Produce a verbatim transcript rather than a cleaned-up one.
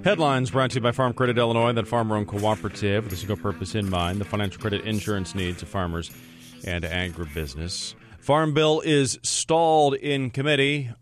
Headlines brought to you by Farm Credit Illinois, that farmer-owned cooperative with a single purpose in mind, the financial credit insurance needs of farmers and agribusiness. Farm bill is stalled in committee